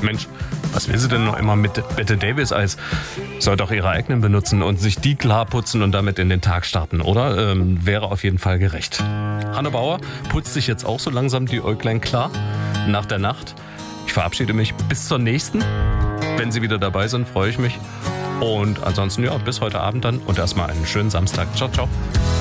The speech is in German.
Mensch, was will sie denn noch immer mit Bette Davis Eis? Soll doch ihre eigenen benutzen und sich die klar putzen und damit in den Tag starten, oder? Wäre auf jeden Fall gerecht. Hanne Bauer putzt sich jetzt auch so langsam die Äuglein klar nach der Nacht. Ich verabschiede mich bis zur nächsten. Wenn Sie wieder dabei sind, freue ich mich. Und ansonsten, ja, bis heute Abend dann und erstmal einen schönen Samstag. Ciao, ciao.